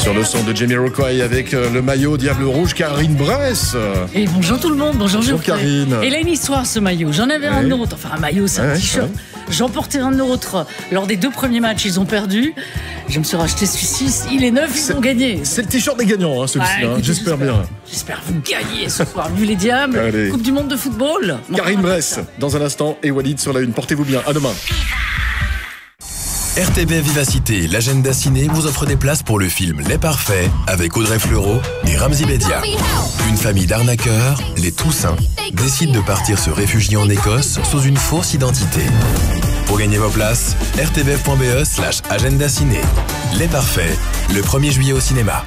Sur le son de Jamiroquai avec le maillot Diable Rouge, Karine Bress. Et bonjour tout le monde, bonjour Karine. Et là une histoire ce maillot, j'en avais un autre, enfin un maillot c'est un t-shirt. J'en portais un autre lors des 2 premiers matchs, ils ont perdu. Je me suis racheté celui-ci, il est neuf, ils ont gagné. C'est le t-shirt des gagnants, celui-ci, j'espère bien. J'espère vous gagner ce soir, vu les diables. Allez. Coupe du monde de football. Karine Bress, dans un instant, et Walid sur la une. Portez-vous bien, à demain. RTBF Vivacité, l'agenda ciné vous offre des places pour le film Les Parfaits avec Audrey Fleurot et Ramzy Bedia. Une famille d'arnaqueurs, les Toussaint, décide de partir se réfugier en Écosse sous une fausse identité. Pour gagner vos places, rtbf.be/agenda ciné. Les Parfaits, le 1er juillet au cinéma.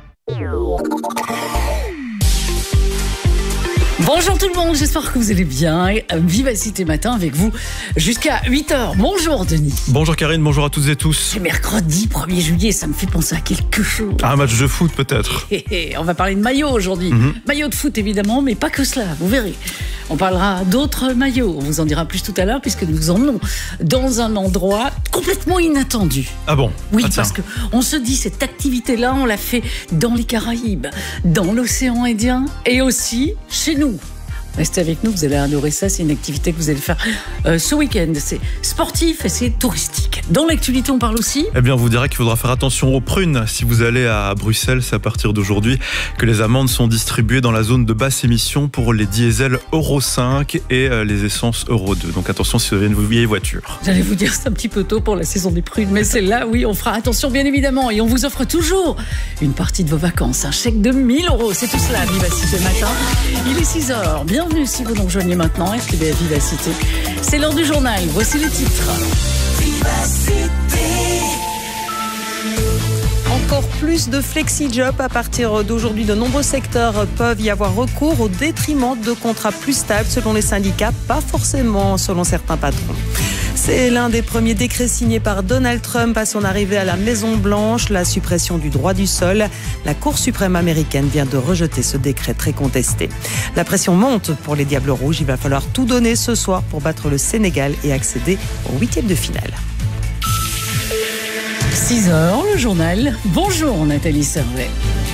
Bonjour tout le monde, j'espère que vous allez bien. Vivacité matin avec vous jusqu'à 8h. Bonjour Denis. Bonjour Karine, bonjour à toutes et tous. C'est mercredi 1er juillet, ça me fait penser à quelque chose. Un match de foot peut-être. On va parler de maillot aujourd'hui. Maillot de foot évidemment, mais pas que cela, vous verrez. On parlera d'autres maillots, on vous en dira plus tout à l'heure puisque nous vous emmenons dans un endroit complètement inattendu. Ah bon? Oui, parce que on se dit cette activité-là, on l'a fait dans les Caraïbes, dans l'océan Indien et aussi chez nous. Restez avec nous, vous allez adorer ça. C'est une activité que vous allez faire ce week-end. C'est sportif et c'est touristique. Dans l'actualité, on parle aussi. Eh bien, on vous dira qu'il faudra faire attention aux prunes. Si vous allez à Bruxelles, c'est à partir d'aujourd'hui que les amendes sont distribuées dans la zone de basse émission pour les diesels Euro 5 et les essences Euro 2. Donc attention si vous avez une vieille voiture. J'allais vous dire, c'est un petit peu tôt pour la saison des prunes, mais c'est là, oui, on fera attention bien évidemment. Et on vous offre toujours une partie de vos vacances, un chèque de 1 000 €. C'est tout cela, Vivacité matin. Il est 6h. Bienvenue si vous nous rejoignez maintenant, RTBF Vivacité. C'est l'heure du journal, voici les titres. Vivacité. Encore plus de flexi-job à partir d'aujourd'hui. De nombreux secteurs peuvent y avoir recours au détriment de contrats plus stables selon les syndicats, pas forcément selon certains patrons. C'est l'un des premiers décrets signés par Donald Trump à son arrivée à la Maison-Blanche, la suppression du droit du sol. La Cour suprême américaine vient de rejeter ce décret très contesté. La pression monte pour les Diables Rouges. Il va falloir tout donner ce soir pour battre le Sénégal et accéder au 8e de finale. 6h, le journal. Bonjour Nathalie Servet.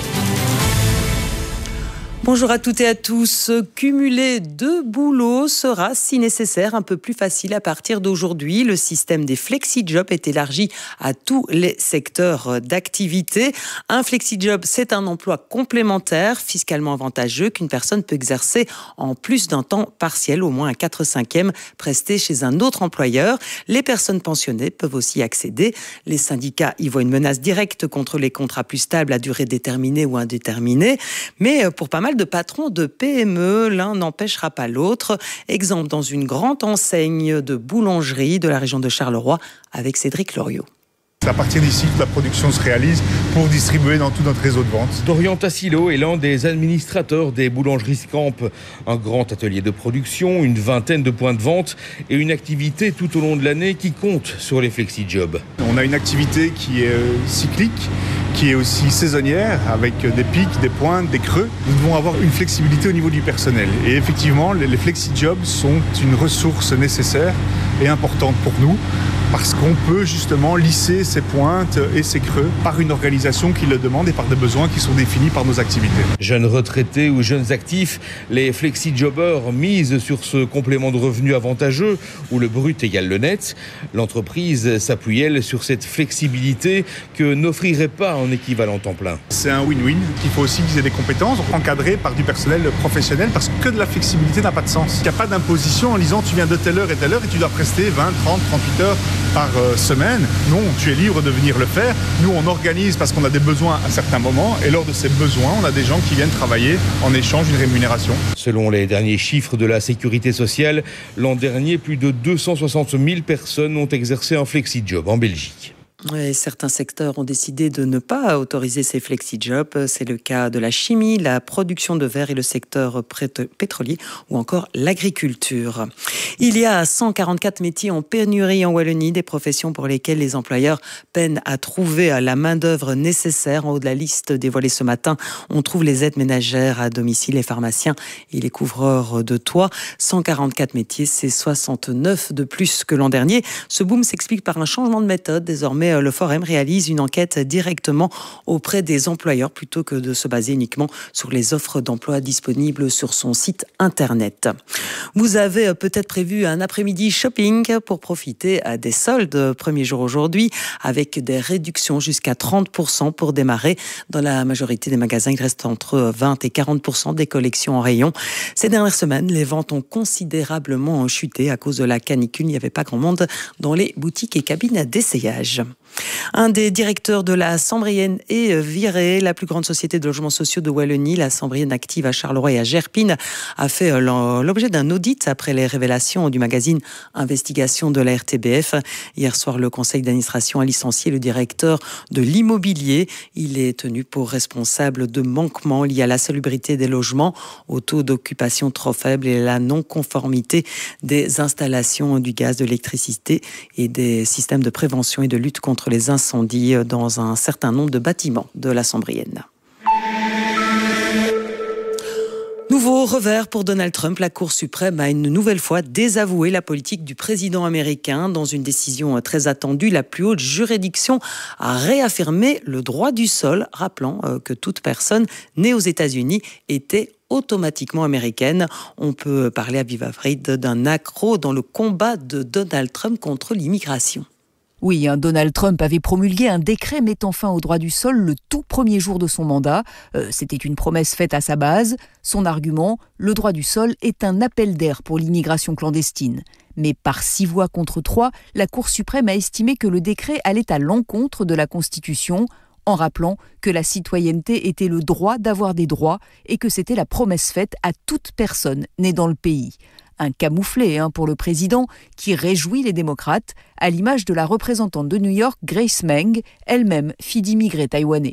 Bonjour à toutes et à tous. Cumuler 2 boulots sera, si nécessaire, un peu plus facile à partir d'aujourd'hui. Le système des flexi-jobs est élargi à tous les secteurs d'activité. Un flexi-job, c'est un emploi complémentaire, fiscalement avantageux, qu'une personne peut exercer en plus d'un temps partiel, au moins un 4/5 presté chez un autre employeur. Les personnes pensionnées peuvent aussi y accéder. Les syndicats y voient une menace directe contre les contrats plus stables à durée déterminée ou indéterminée. Mais pour pas mal de patrons de PME, l'un n'empêchera pas l'autre. Exemple dans une grande enseigne de boulangerie de la région de Charleroi avec Cédric Loriot. C'est à partir d'ici que la production se réalise pour distribuer dans tout notre réseau de vente. Dorian Tassilo est l'un des administrateurs des boulangeries Scamp. Un grand atelier de production, une vingtaine de points de vente et une activité tout au long de l'année qui compte sur les flexi-jobs. On a une activité qui est cyclique, qui est aussi saisonnière, avec des pics, des pointes, des creux. Nous devons avoir une flexibilité au niveau du personnel. Et effectivement, les flexi-jobs sont une ressource nécessaire et importante pour nous, parce qu'on peut justement lisser ces pointes et ces creux par une organisation qui le demande et par des besoins qui sont définis par nos activités. Jeunes retraités ou jeunes actifs, les flexi-jobbers misent sur ce complément de revenu avantageux où le brut égale le net. L'entreprise s'appuie, elle, sur cette flexibilité que n'offrirait pas un équivalent temps plein. C'est un win-win. Il faut aussi qu'ils aient des compétences encadrées par du personnel professionnel, parce que de la flexibilité n'a pas de sens. Il n'y a pas d'imposition en disant tu viens de telle heure et telle heure et tu dois prester 20, 30, 38 heures par semaine. Non, tu es libre de venir le faire. Nous, on organise parce qu'on a des besoins à certains moments et lors de ces besoins, on a des gens qui viennent travailler en échange d'une rémunération. Selon les derniers chiffres de la sécurité sociale, l'an dernier, plus de 260 000 personnes ont exercé un flexi-job en Belgique. Et certains secteurs ont décidé de ne pas autoriser ces flexi-jobs. C'est le cas de la chimie, la production de verre et le secteur pétrolier ou encore l'agriculture. Il y a 144 métiers en pénurie en Wallonie, des professions pour lesquelles les employeurs peinent à trouver la main-d'œuvre nécessaire. En haut de la liste dévoilée ce matin, on trouve les aides ménagères à domicile, les pharmaciens et les couvreurs de toit. 144 métiers, c'est 69 de plus que l'an dernier. Ce boom s'explique par un changement de méthode. Désormais, mais le Forum réalise une enquête directement auprès des employeurs plutôt que de se baser uniquement sur les offres d'emploi disponibles sur son site internet. Vous avez peut-être prévu un après-midi shopping pour profiter des soldes. Premier jour aujourd'hui avec des réductions jusqu'à 30% pour démarrer. Dans la majorité des magasins, il reste entre 20 et 40% des collections en rayon. Ces dernières semaines, les ventes ont considérablement chuté à cause de la canicule. Il n'y avait pas grand monde dans les boutiques et cabines d'essayage. Un des directeurs de la Sambrienne est viré. La plus grande société de logements sociaux de Wallonie, la Sambrienne active à Charleroi et à Gerpine, a fait l'objet d'un audit après les révélations du magazine Investigation de la RTBF. Hier soir, le conseil d'administration a licencié le directeur de l'immobilier. Il est tenu pour responsable de manquements liés à la salubrité des logements, au taux d'occupation trop faible et à la non-conformité des installations du gaz, de l'électricité et des systèmes de prévention et de lutte contre les incendies dans un certain nombre de bâtiments de la Sambrienne. Nouveau revers pour Donald Trump. La Cour suprême a une nouvelle fois désavoué la politique du président américain. Dans une décision très attendue, la plus haute juridiction a réaffirmé le droit du sol, rappelant que toute personne née aux États-Unis était automatiquement américaine. On peut parler à vive voix d'un accro dans le combat de Donald Trump contre l'immigration. Oui, Donald Trump avait promulgué un décret mettant fin au droit du sol le tout premier jour de son mandat. C'était une promesse faite à sa base. Son argument, le droit du sol est un appel d'air pour l'immigration clandestine. Mais par 6 voix contre 3, la Cour suprême a estimé que le décret allait à l'encontre de la Constitution, en rappelant que la citoyenneté était le droit d'avoir des droits et que c'était la promesse faite à toute personne née dans le pays. Un camouflet pour le président qui réjouit les démocrates, à l'image de la représentante de New York, Grace Meng, elle-même fille d'immigrés taïwanais.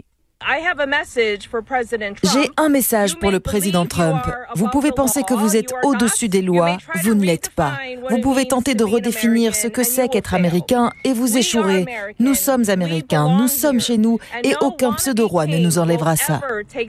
J'ai un message pour le président Trump. Vous pouvez penser que vous êtes au-dessus des lois, vous ne l'êtes pas. Vous pouvez tenter de redéfinir ce que c'est qu'être américain et vous échouerez. Nous sommes américains, nous sommes chez nous et aucun pseudo-roi ne nous enlèvera ça.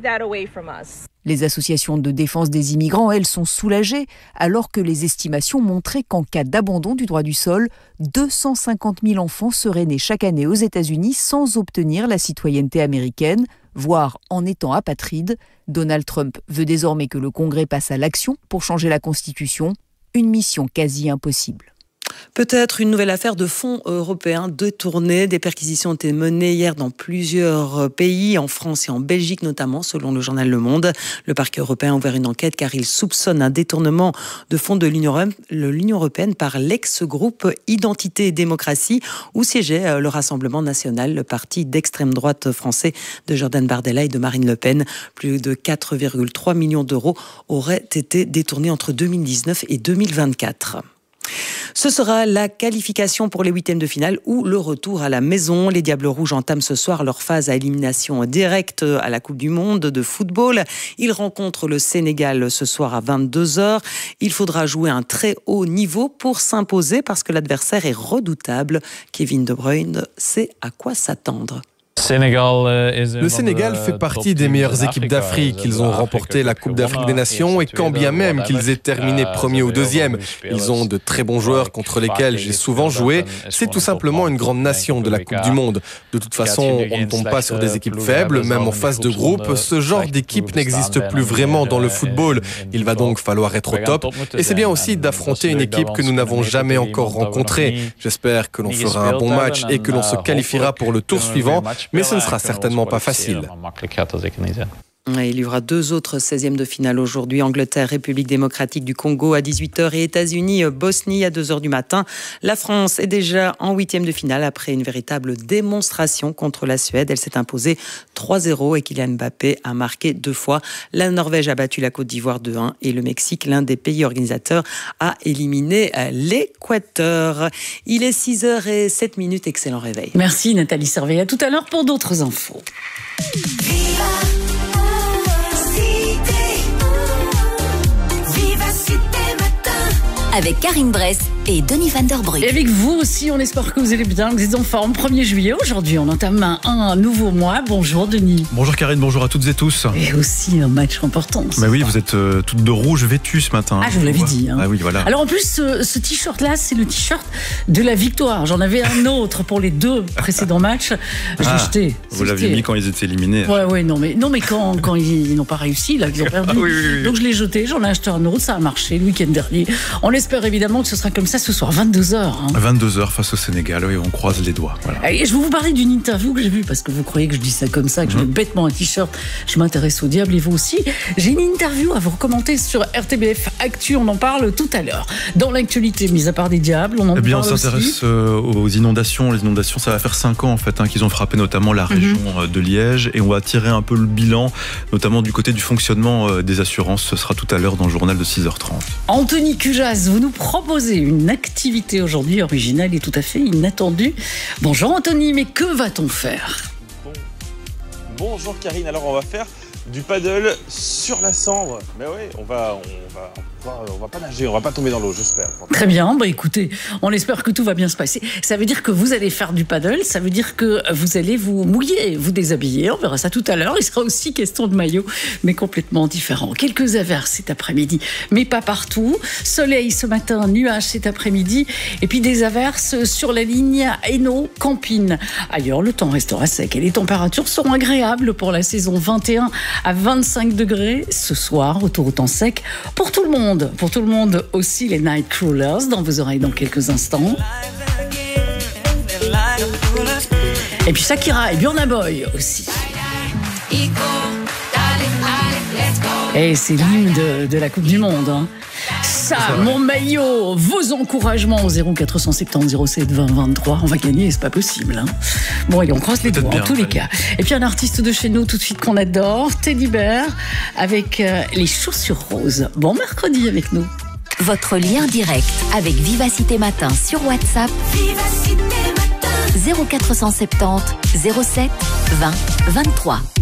Les associations de défense des immigrants, elles, sont soulagées, alors que les estimations montraient qu'en cas d'abandon du droit du sol, 250 000 enfants seraient nés chaque année aux États-Unis sans obtenir la citoyenneté américaine, voire en étant apatrides. Donald Trump veut désormais que le Congrès passe à l'action pour changer la Constitution, une mission quasi impossible. Peut-être une nouvelle affaire de fonds européens détournés. Des perquisitions ont été menées hier dans plusieurs pays, en France et en Belgique notamment, selon le journal Le Monde. Le parquet européen a ouvert une enquête car il soupçonne un détournement de fonds de l'Union européenne par l'ex-groupe Identité et Démocratie, où siégeait le Rassemblement national, le parti d'extrême droite français de Jordan Bardella et de Marine Le Pen. Plus de 4,3 millions d'euros auraient été détournés entre 2019 et 2024. Ce sera la qualification pour les 8e de finale ou le retour à la maison. Les Diables Rouges entament ce soir leur phase à élimination directe à la Coupe du Monde de football. Ils rencontrent le Sénégal ce soir à 22h. Il faudra jouer un très haut niveau pour s'imposer parce que l'adversaire est redoutable. Kevin De Bruyne sait à quoi s'attendre. Le Sénégal fait partie des meilleures équipes d'Afrique. Ils ont remporté la Coupe d'Afrique des Nations et quand bien même qu'ils aient terminé premier ou deuxième, ils ont de très bons joueurs contre lesquels j'ai souvent joué. C'est tout simplement une grande nation de la Coupe du Monde. De toute façon, on ne tombe pas sur des équipes faibles, même en phase de groupe. Ce genre d'équipe n'existe plus vraiment dans le football. Il va donc falloir être au top. Et c'est bien aussi d'affronter une équipe que nous n'avons jamais encore rencontrée. J'espère que l'on fera un bon match et que l'on se qualifiera pour le tour suivant. Mais ce ne sera certainement pas facile. Il y aura 2 autres 16e de finale aujourd'hui. Angleterre, République démocratique du Congo à 18h et États-Unis, Bosnie à 2h du matin. La France est déjà en 8e de finale après une véritable démonstration contre la Suède. Elle s'est imposée 3-0 et Kylian Mbappé a marqué 2 fois. La Norvège a battu la Côte d'Ivoire 2-1 et le Mexique, l'un des pays organisateurs, a éliminé l'Équateur. Il est 6h07. Excellent réveil. Merci Nathalie Servet. À tout à l'heure pour d'autres infos. avec Karine Bress et Denis Van Der Brugge. Et avec vous aussi, on espère que vous allez bien, que vous êtes en forme. 1er juillet, aujourd'hui, on entame un nouveau mois. Bonjour Denis. Bonjour Karine, bonjour à toutes et tous. Et aussi un match important. Mais oui, vous êtes toutes de rouge vêtues ce matin. Ah, je vous l'avais dit. Ah oui, voilà. Alors en plus, ce t-shirt-là, c'est le t-shirt de la victoire. J'en avais un autre pour les 2 précédents matchs. Je l'ai jeté. Vous l'aviez mis quand ils étaient éliminés. Ouais, non mais quand ils n'ont pas réussi, là, qu'ils ont perdu. Oui. Donc je l'ai jeté, j'en ai acheté un autre, ça a marché le week-end dernier. On espère évidemment que ce sera comme ça ce soir, 22h. 22h face au Sénégal, oui, on croise les doigts. Voilà. Et je vais vous parler d'une interview que j'ai vue, parce que vous croyez que je dis ça comme ça, que je mets bêtement un t-shirt, je m'intéresse au diable et vous aussi. J'ai une interview à vous recommander sur RTBF Actu, on en parle tout à l'heure. Dans l'actualité, mis à part des diables, on en parle aussi. On s'intéresse aux inondations. Les inondations, ça va faire 5 ans en fait, qu'ils ont frappé notamment la région de Liège, et on va tirer un peu le bilan, notamment du côté du fonctionnement des assurances. Ce sera tout à l'heure dans le journal de 6h30. Anthony Cujas, vous nous proposez une activité aujourd'hui originale et tout à fait inattendue. Bonjour Anthony, mais que va-t-on faire ? Bonjour Karine, alors on va faire du paddle sur la Sambre. Mais oui, on va pas nager, on va pas tomber dans l'eau, j'espère. Très bien, écoutez, on espère que tout va bien se passer. Ça veut dire que vous allez faire du paddle, ça veut dire que vous allez vous mouiller, vous déshabiller, on verra ça tout à l'heure. Il sera aussi question de maillot, mais complètement différent. Quelques averses cet après-midi, mais pas partout. Soleil ce matin, nuages cet après-midi, et puis des averses sur la ligne Hainaut-Campine. Ailleurs, le temps restera sec et les températures seront agréables pour la saison 21 à 25 degrés ce soir, retour au temps sec pour tout le monde. Pour tout le monde aussi, les Nightcrawlers dans vos oreilles dans quelques instants. Et puis Shakira et Burna Boy aussi. Et c'est l'hymne de la Coupe du Monde. Ça, mon maillot, vos encouragements au 0470 07 20 23. On va gagner, c'est pas possible. Bon, et on croise les doigts en tous les cas. Et puis un artiste de chez nous tout de suite qu'on adore, Teddy Bear, avec les chaussures roses. Bon mercredi avec nous. Votre lien direct avec Vivacité Matin sur WhatsApp. Vivacité Matin. 0470 07 20 23.